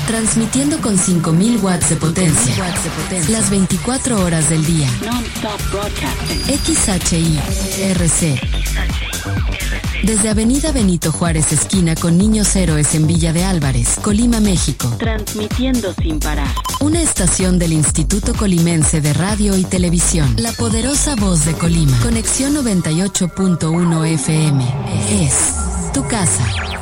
transmitiendo con 5000 watts de potencia, las 24 horas del día. XHI-RC. Desde Avenida Benito Juárez, esquina con Niños Héroes en Villa de Álvarez, Colima, México. Transmitiendo sin parar. Una estación del Instituto Colimense de Radio y Televisión. La poderosa voz de Colima. Conexión 98.1 FM. Es tu casa.